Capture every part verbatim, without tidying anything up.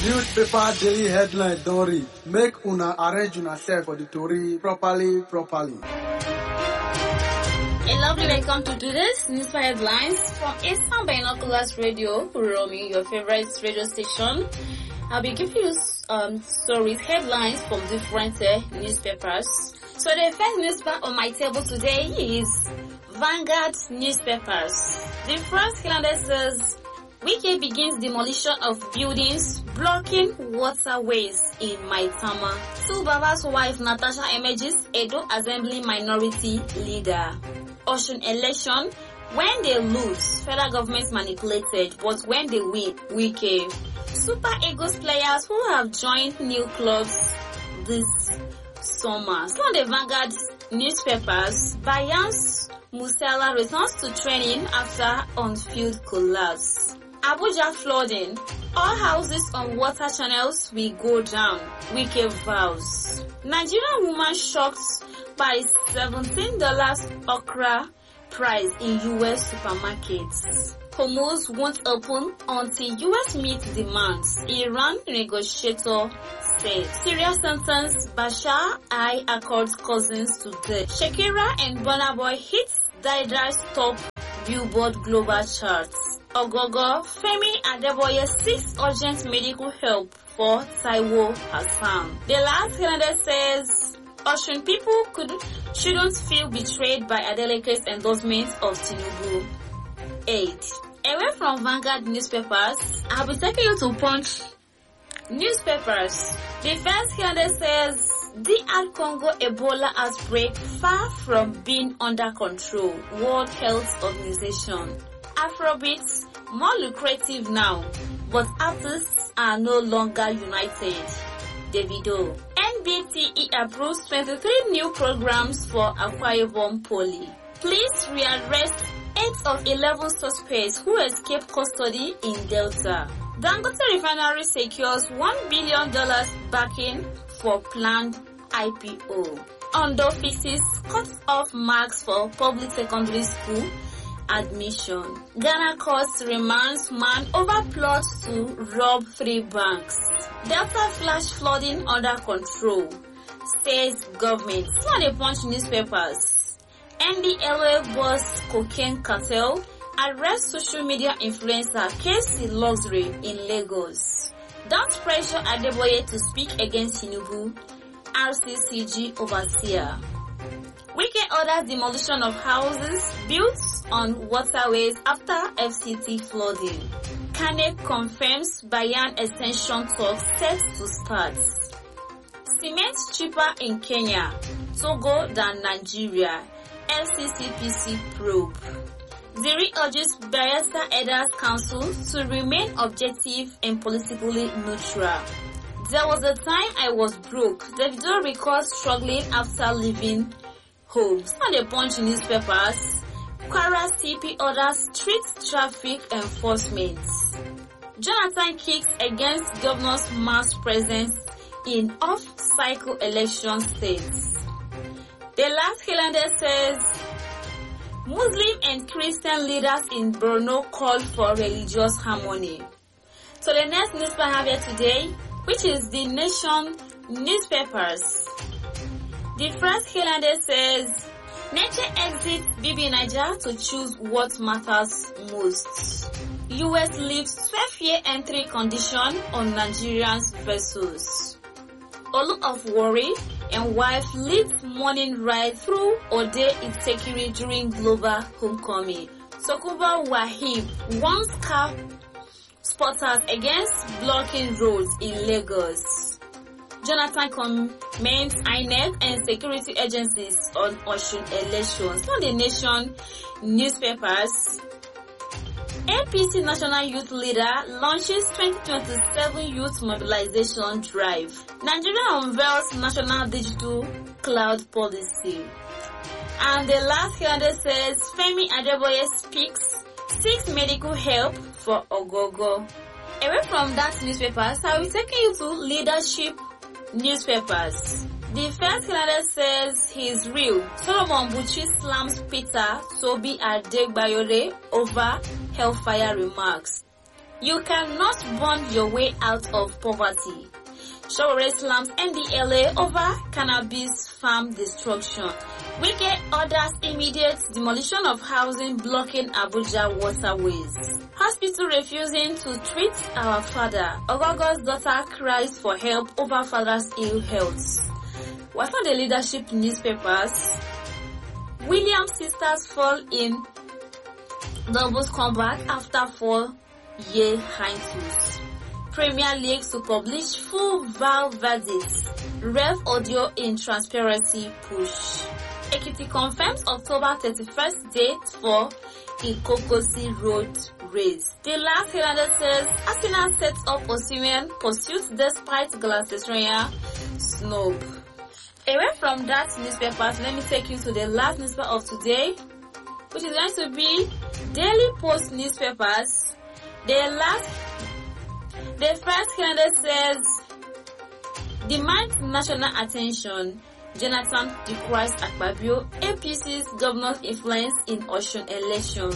Newspaper daily headline don read. Make una arrange una self for the tori properly, properly. A lovely welcome to today's newspaper headlines from Eastern Binoculars Radio, Romy, your favorite radio station. I'll be giving you um, stories, headlines from different uh, newspapers. So the first newspaper on my table today is Vanguard newspapers. The first headline says, Wike begins demolition of buildings blocking waterways in Maitama. Tubaba's wife Natasha emerges Edo Assembly minority leader. Ocean election, when they lose, federal government manipulated, but when they win, Wike. Super Eagles players who have joined new clubs this summer. Some of the Vanguard newspapers, Bayans Musala returns to training after on-field collapse. Abuja flooding. All houses on water channels will go down. Wike vows. Nigerian woman shocked by seventeen dollars okra price in U S supermarkets. Hormuz won't open until U S meets demands. Iran negotiator said. Syria sentenced Bashar al-Assad's cousins to death. Shakira and Burna Boy hits Daida's top Billboard global charts. Ogogo, Femi Adeboye seeks urgent medical help for Taiwo Hassan. The last calendar says, Ocean people could shouldn't feel betrayed by Adeleke's endorsement of Tinubu. eight. Away from Vanguard newspapers, I'll be taking you to Punch newspapers. The first calendar says, D R Congo Ebola outbreak far from being under control. World Health Organization. Afrobeats more lucrative now, but artists are no longer united. Davido. N B T E approves twenty-three new programs for Akwa Ibom Poly. Police rearrest eight of eleven suspects who escaped custody in Delta. Dangote Refinery secures one billion dollars backing for planned I P O. Ondo fixes cuts off marks for public secondary school admission. Ghana courts remands man over plot to rob three banks. Delta flash flooding under control. State government. Some of the Punch newspapers. N D L A boss cocaine cartel arrests social media influencer Casey Luxury in Lagos. Don't pressure Adeboye to speak against Tinubu. R C C G overseer. Wike orders demolition of houses built on waterways after F C T flooding. Kane confirms Bayan extension talks set to start. Cement cheaper in Kenya, Togo than Nigeria. F C C P C probe. Ziri urges Bayelsa Elders Council to remain objective and politically neutral. There was a time I was broke. Davido recalls struggling after leaving home. On the Punch newspapers, Kwara C P orders street traffic enforcement. Jonathan kicks against governor's mass presence in off-cycle election states. The last calendar says, Muslim and Christian leaders in Borno call for religious harmony. So the next newspaper I have here today, which is the Nation newspapers. The first calendar says, Nature exits Bibi Niger to choose what matters most. U S lifts twelve-year entry condition on Nigerians' vessels. Olu of worry and wife leads morning ride through Ode Itekiri during global homecoming. Sokuba Wahib warns car spotters against blocking roads in Lagos. Jonathan comments I N E C and security agencies on Ocean elections. From the Nation newspapers, A P C National Youth Leader launches twenty twenty-seven Youth Mobilization Drive. Nigeria unveils National Digital Cloud Policy. And the last calendar says Femi Adeboye speaks, seeks medical help for Ogogo. Away from that newspapers, I will take you to leadership newspapers. The first calendar says he's real. Solomon Buchi slams Peter Tobi Adegbayore over hellfire remarks. You cannot bond your way out of poverty. Showore slams N D L A over cannabis farm destruction. Wike orders immediate demolition of housing blocking Abuja waterways. Hospital refusing to treat our father. Ogogo's daughter cries for help over father's ill health. What are the leadership newspapers? Williams sisters fall in doubles comeback after four-year hiatus. Premier League to publish full V A L verdicts. Rev audio in transparency push. Ekiti confirms October thirty-first date for Ikokosi Road race. The last headline says Arsenal sets up Osimhen pursuit despite Galatasaray snub. Away from that newspapers, let me take you to the last newspaper of today, which is going to be Daily Post newspapers. The last, the first headline says demands national attention. Jonathan decries Akpabio, A P C's governor's influence in Osun election.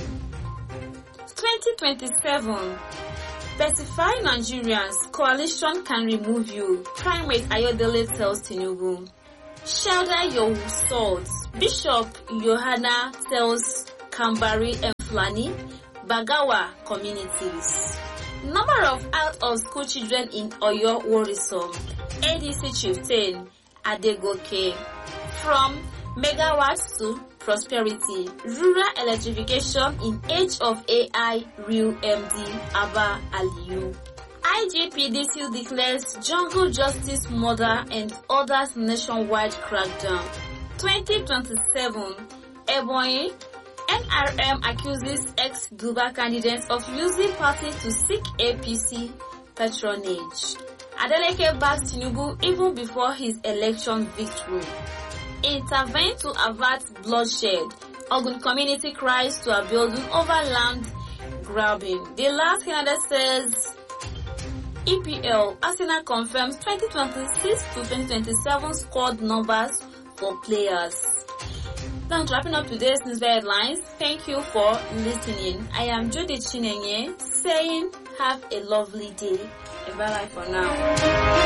twenty twenty-seven. Specify Nigerians, coalition can remove you. Primate Ayodele tells Tinubu. Shoulder your swords. Bishop Yohana tells Kambari and Fulani, Bagawa communities. Number of out-of-school children in Oyo worrisome. A D C chieftain Adegoke. From megawatts to prosperity. Rural electrification in age of A I, real M D Abba Aliyu. I G P D C declares jungle justice murder and orders nationwide crackdown. twenty twenty-seven. Ebonyi. N R M accuses ex-Guba candidates of using party to seek A P C patronage. Adeleke backs Tinubu even before his election victory. Intervene to avert bloodshed. Ogun community cries to Abiodun over land grabbing. The last headline says E P L Arsenal confirms twenty twenty-six to twenty twenty-seven squad numbers for players. Now wrapping up today's news headlines. Thank you for listening. I am Judith Chinenye saying have a lovely day. Bye bye for now.